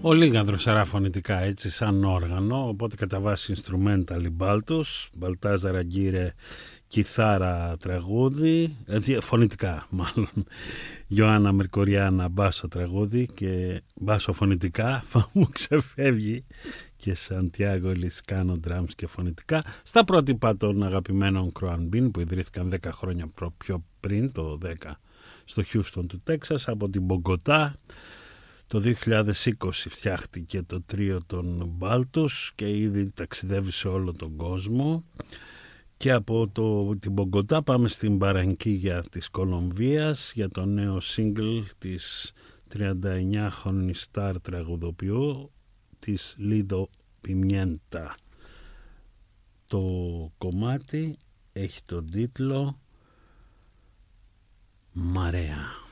Ο Λίγανδρος φωνητικά έτσι σαν όργανο, οπότε κατά βάση instrumental Μπάλτος, Μπαλτάζαρα Γκύρε κιθάρα τραγούδι, φωνητικά μάλλον, Ιωάννα Μερκοριάννα μπάσο τραγούδι και μπάσο φωνητικά, μου ξεφεύγει, και Σαντιάγο Λισκάνο drums και φωνητικά, στα πρότυπα των αγαπημένων Κροανμπίν που ιδρύθηκαν 10 χρόνια πιο πριν, το 10 στο Χιούστον του Τέξας, από την Μπογκοτά. Το 2020 φτιάχτηκε το τρίο των Μπάλτος και ήδη ταξιδεύει σε όλο τον κόσμο. Και από την Μπογκοτά πάμε στην Μπαρανκίγια της Κολομβίας για το νέο single της 39χρονης star τραγουδοποιού της Λίδο Πιμιέντα. Το κομμάτι έχει τον τίτλο Μαρέα.